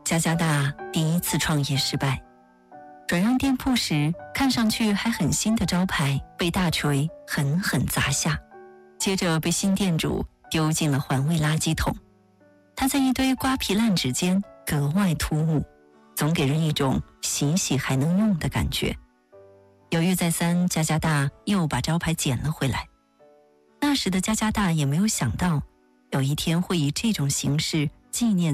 加加大第一次创业失败，转让店铺时看上去还很新的招牌被大锤狠狠砸下，接着被新店主丢进了环卫垃圾桶。他在一堆瓜皮烂纸间格外突兀，总给人一种洗洗还能用的感觉。犹豫再三，加加大又把招牌捡了回来。那时的加加大也没有想到，有一天会以这种形式纪念